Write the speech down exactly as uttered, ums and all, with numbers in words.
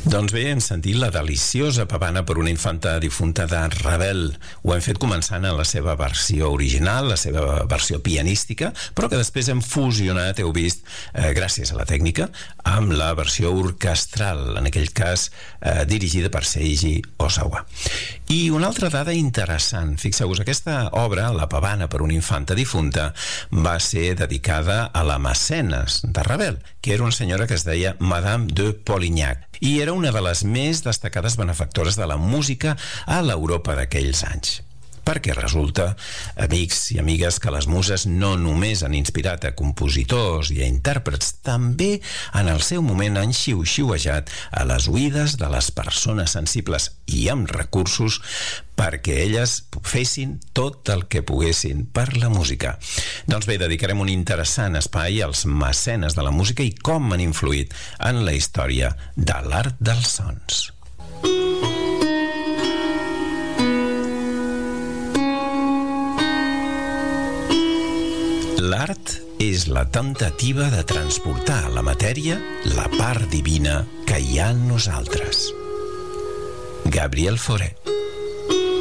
Doncs bé, hem sentit la deliciosa pavana per una infanta difunta de Ravel. Ho hem fet començant en la seva versió original, la seva versió pianística, però que després hem fusionat, heu vist, eh, gràcies a la tècnica, amb la versió orquestral, en aquell cas eh, dirigida per Seiji Ozawa. I una altra dada interessant, fixeu-vos, aquesta obra, la pavana per una infanta difunta, va ser dedicada a la mecenes de Ravel, que era una senyora que es deia Madame de Polignac, i era una de les més destacades benefactores de la música a l'Europa d'aquells anys. Perquè resulta, amics i amigues, que les muses no només han inspirat a compositors i a intèrprets, també en el seu moment han xiu-xiuejat a les oïdes de les persones sensibles i amb recursos perquè elles fessin tot el que poguessin per la música. Doncs bé, dedicarem un interessant espai als mecenes de la música i com han influït en la història de l'art dels sons. L'art és la temptativa de transportar a la matèria la part divina que hi ha en nosaltres. Gabriel Fauré.